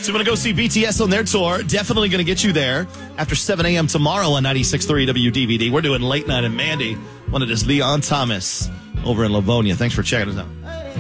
So I'm going to go see BTS on their tour. Definitely going to get you there after 7 a.m. tomorrow on 96.3 WDVD. We're doing Late Night and Mandy. One of this Leon Thomas over in Livonia. Thanks for checking us out.